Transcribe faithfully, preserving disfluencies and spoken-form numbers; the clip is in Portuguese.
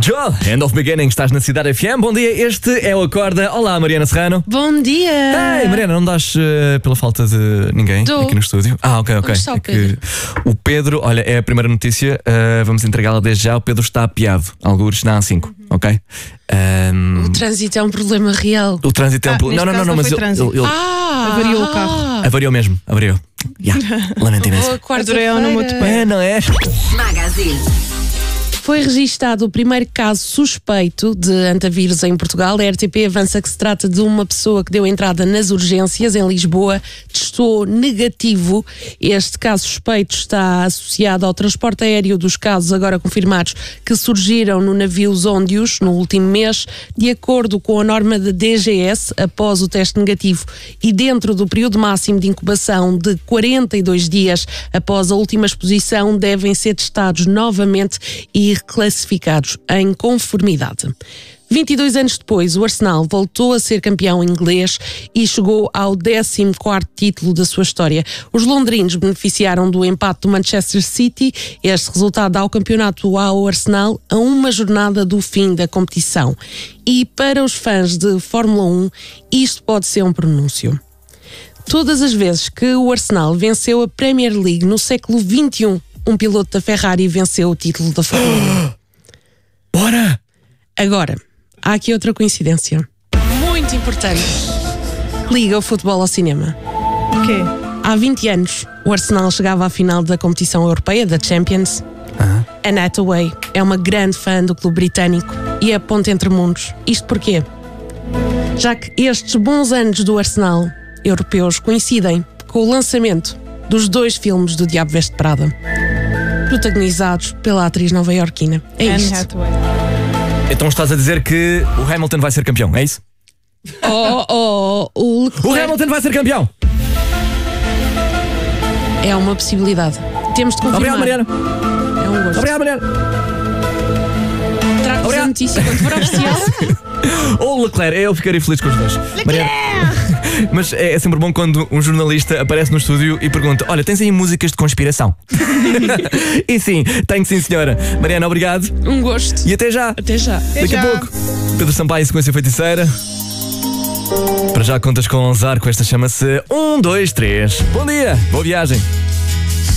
Joel, End of Beginning, estás na Cidade F M. Bom dia, este é o Acorda. Olá, Mariana Serrano. Bom dia. Ei, Mariana, não dás uh, pela falta de ninguém Dou. aqui no estúdio? Ah, ok, ok. Onde está o É Pedro? que o Pedro, olha, é a primeira notícia, uh, vamos entregá-la desde já. O Pedro está apiado, algures na A cinco, ok? Um, O trânsito é um problema real. o trânsito é um Ah, problema. neste Não, não, não, caso não, não mas foi ele, trânsito. ele, ele Ah, Avariou o carro. avariou mesmo, avariou. Yeah, lamento imenso. Boa Adorei a onomatopeia. É, não é? Magazine. Foi registado o primeiro caso suspeito de antavírus em Portugal. A R T P avança que se trata de uma pessoa que deu entrada nas urgências em Lisboa, testou negativo. Este caso suspeito está associado ao transporte aéreo dos casos agora confirmados que surgiram no navio Zondius no último mês. De acordo com a norma da D G S, após o teste negativo e dentro do período máximo de incubação de quarenta e dois dias após a última exposição, devem ser testados novamente e reclassificados em conformidade. vinte e dois anos depois, o Arsenal voltou a ser campeão inglês e chegou ao décimo quarto título da sua história. Os londrinos beneficiaram do empate do Manchester City. Este resultado dá o campeonato ao Arsenal a uma jornada do fim da competição. E para os fãs de Fórmula um, isto pode ser um pronúncio. Todas as vezes que o Arsenal venceu a Premier League no século vinte e um, um piloto da Ferrari venceu o título da Fórmula um. Bora! Agora, há aqui outra coincidência muito importante que liga o futebol ao cinema. O quê? Há vinte anos, o Arsenal chegava à final da competição europeia, da Champions. Ah. Anne Hathaway é uma grande fã do clube britânico e é a ponte entre mundos. Isto porquê? Já que estes bons anos do Arsenal europeus coincidem com o lançamento dos dois filmes do Diabo Veste Prada, protagonizados pela atriz nova-iorquina. É Anne isto. Hathaway. Então estás a dizer que o Hamilton vai ser campeão, é isso? Oh, oh, o O Leclerc Hamilton vai ser campeão! é uma possibilidade. Temos de confirmar. Obrigado, Mariana. É um gosto. Obrigado, Mariana. Trago-vos a Obrigado. notícia quando for oficial. Ou o Leclerc, eu ficaria feliz com os dois. Mariana. Mas é, é sempre bom quando um jornalista aparece no estúdio e pergunta: olha, tens aí músicas de conspiração? E sim, tenho sim, senhora. Mariana, obrigado. Um gosto. E até já. Até já. Daqui a já. pouco, Pedro Sampaio, Sequência Feiticeira. Para já contas com Zarco, esta chama-se um, dois, três. Bom dia, boa viagem.